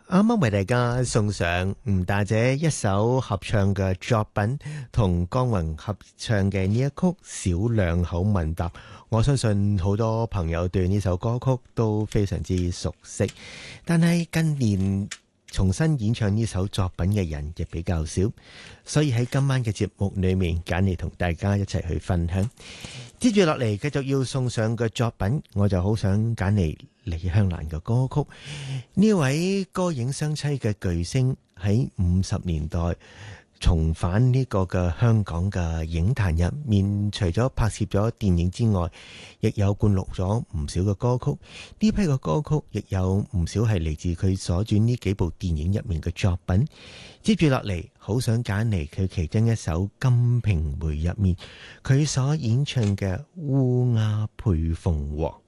啱啱為大家送上吳大姐一首合唱嘅作品，同江宏合唱嘅呢一曲《小兩口問答》。我相信好多朋友對呢首歌曲都非常之熟悉，但係近年重新演唱呢首作品嘅人亦比較少，所以喺今晚嘅節目裏面揀嚟同大家一齊去分享。接住落嚟繼續要送上嘅作品，我就好想揀嚟李香蘭嘅歌曲。呢位歌影雙棲嘅巨星喺50年代重返呢個嘅香港嘅影壇入面，除咗拍攝咗電影之外，亦有灌錄咗唔少嘅歌曲。呢批嘅歌曲亦有唔少係嚟自佢所轉呢幾部電影入面嘅作品。接住落嚟，好想揀嚟佢其中一首《金瓶梅》入面佢所演唱嘅《烏鴉配鳳凰》。